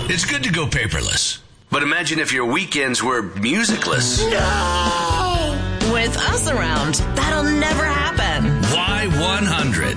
It's good to go paperless. But imagine if your weekends were musicless. No! With us around, that'll never happen. Y100.